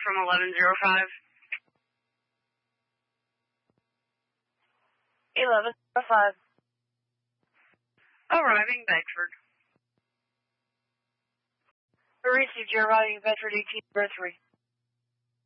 from 1105. 1105. Arriving Bedford. Received your arriving Bedford 1803.